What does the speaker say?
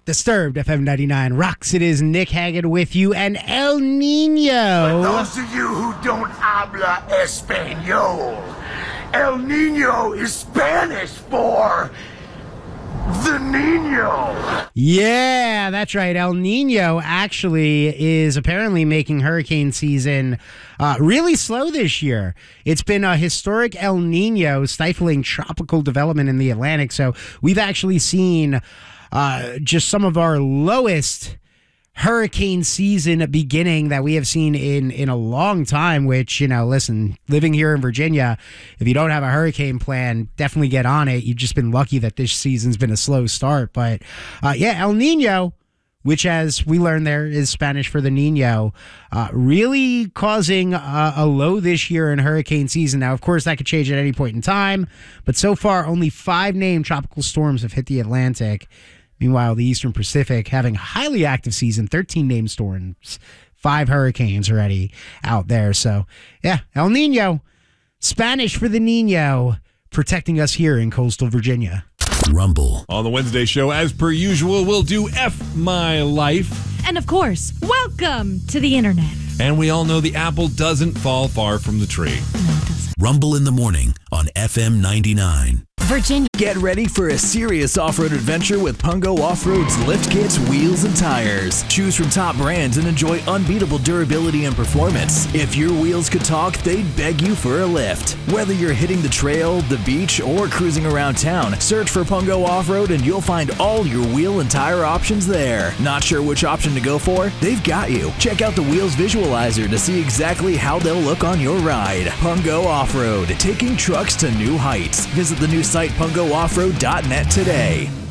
Disturbed FM 99 rocks. It is Nick Haggard with you and El Nino. For those of you who don't habla español, El Nino is Spanish for the Nino. Yeah, that's right. El Nino actually is apparently making hurricane season really slow this year. It's been a historic El Nino stifling tropical development in the Atlantic. So we've actually seen just some of our lowest hurricane season beginning that we have seen in a long time, which, you know, listen, living here in Virginia, if you don't have a hurricane plan, definitely get on it. You've just been lucky that this season's been a slow start. But yeah, El Nino, which, as we learned there, is Spanish for the Nino, really causing a low this year in hurricane season. Now, of course, that could change at any point in time, but so far, only 5 named tropical storms have hit the Atlantic. Meanwhile, the Eastern Pacific having a highly active season, 13 named storms, 5 hurricanes already out there. So, yeah, El Nino, Spanish for the Nino, protecting us here in coastal Virginia. Rumble. On the Wednesday show, as per usual, we'll do F My Life. And of course, welcome to the internet. And we all know the apple doesn't fall far from the tree. No, it doesn't. Rumble in the morning on FM 99. Virginia. Get ready for a serious off-road adventure with Pungo Off-Road's lift kits, wheels, and tires. Choose from top brands and enjoy unbeatable durability and performance. If your wheels could talk, they'd beg you for a lift. Whether you're hitting the trail, the beach, or cruising around town, search for Pungo Off-Road and you'll find all your wheel and tire options there. Not sure which option to go for? They've got you. Check out the Wheels Visualizer to see exactly how they'll look on your ride. Pungo Off-Road, taking trucks to new heights. Visit the new site pungooffroad.net today.